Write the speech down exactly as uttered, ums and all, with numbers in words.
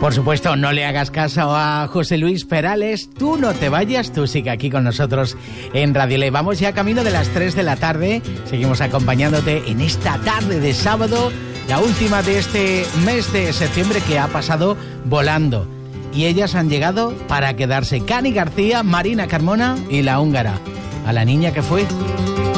Por supuesto, no le hagas caso a José Luis Perales. Tú no te vayas, tú sigue aquí con nosotros en Radio Le. Vamos ya camino de las tres de la tarde. Seguimos acompañándote en esta tarde de sábado, la última de este mes de septiembre que ha pasado volando. Y ellas han llegado para quedarse. Cani García, Marina Carmona y La Húngara. A la niña que fue.